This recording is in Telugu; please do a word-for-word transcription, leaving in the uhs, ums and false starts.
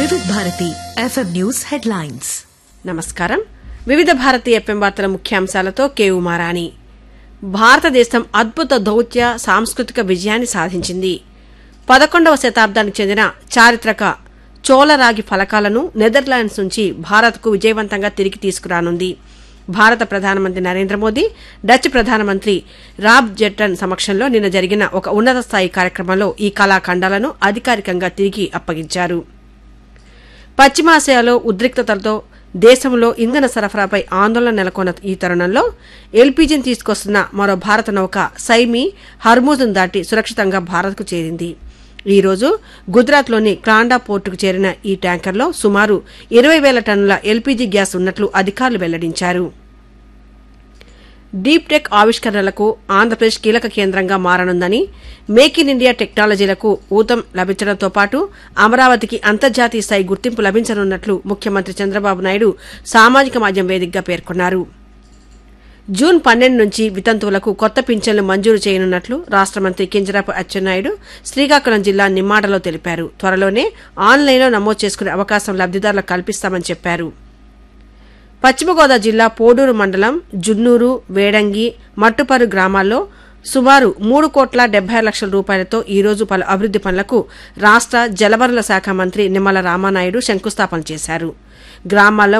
వివిధ భారతి ఎఫ్ఎం న్యూస్ హెడ్లైన్స్. నమస్కారం. వివిధ భారతి ఎఫ్ఎం వార్తల ముఖ్యాంశాలతో కే ఉమారాణి. భారతదేశం అద్భుత దౌత్య సాంస్కృతిక విజయాన్ని సాధించింది. పదకొండవ శతాబ్దానికి చెందిన చారిత్రక చోళరాగి ఫలకాలను నెదర్లాండ్స్ నుంచి భారత్కు విజయవంతంగా తిరిగి తీసుకురానుంది. భారత ప్రధానమంత్రి నరేంద్ర మోదీ, డచ్ ప్రధానమంత్రి రాబ్ జెట్టన్ సమక్షంలో నిన్న జరిగిన ఒక ఉన్నత స్థాయి కార్యక్రమంలో ఈ కళాఖండాలను అధికారికంగా తిరిగి అప్పగించారు. పశ్చిమాసియాలో ఉద్రిక్తతలతో దేశంలో ఇంధన సరఫరాపై ఆందోళన నెలకొన్న ఈ తరుణంలో ఎల్పీజీని తీసుకొస్తున్న మరో భారత నౌక సైమి హర్మూజ్ను దాటి సురక్షితంగా భారత్కు చేరింది. ఈ రోజు గుజరాత్లోని క్లాండా పోర్టుకు చేరిన ఈ ట్యాంకర్లో సుమారు ఇరవై వేల టన్నుల ఎల్పీజీ గ్యాస్ ఉన్నట్లు అధికారులు వెల్లడించారు. డీప్ టెక్ ఆవిష్కరణలకు ఆంధ్రప్రదేశ్ కీలక కేంద్రంగా మారనుందని, మేక్ ఇన్ ఇండియా టెక్నాలజీలకు ఊతం లభించడంతో పాటు అమరావతికి అంతర్జాతీయ స్థాయి గుర్తింపు లభించనున్నట్లు ముఖ్యమంత్రి చంద్రబాబు నాయుడు సామాజిక మాధ్యమం వేదికగా పేర్కొన్నారు. జూన్ పన్నెండు నుంచి వితంతువులకు కొత్త పింఛన్లు మంజూరు చేయనున్నట్లు రాష్ట మంత్రి కింజరాపు అచ్చెన్నాయుడు శ్రీకాకుళం జిల్లా నిమ్మాడలో తెలిపారు. త్వరలోనే ఆన్లైన్లో నమోదు చేసుకునే అవకాశం లబ్దిదారులకు కల్పిస్తామని చెప్పారు. పశ్చిమ గోదావరి జిల్లా పోడూరు మండలం జున్నూరు, వేడంగి, మట్టుపరు గ్రామాల్లో సుమారు మూడు కోట్ల డెబ్బై ఆరు లక్షల రూపాయలతో ఈ రోజు పలు అభివృద్ది పనులకు రాష్ట జలవనరుల శాఖ మంత్రి నిమ్మల రామానాయుడు శంకుస్థాపన చేశారు. గ్రామాల్లో